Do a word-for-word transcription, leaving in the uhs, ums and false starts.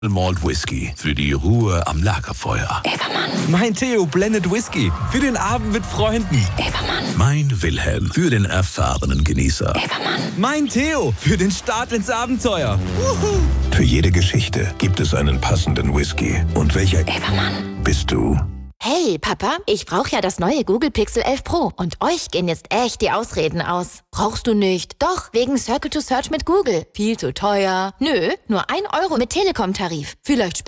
Malt Whisky für die Ruhe am Lagerfeuer. Evermann. Mein Theo blendet Whisky für den Abend mit Freunden. Evermann. Mein Wilhelm für den erfahrenen Genießer. Evermann. Mein Theo für den Start ins Abenteuer. Wuhu. Für jede Geschichte gibt es einen passenden Whisky. Und welcher Evermann bist du? Hey, Papa, ich brauche ja das neue Google Pixel elf Pro. Und euch gehen jetzt echt die Ausreden aus. Brauchst du nicht? Doch, wegen Circle to Search mit Google. Viel zu teuer. Nö, nur ein Euro mit Telekom-Tarif. Vielleicht später.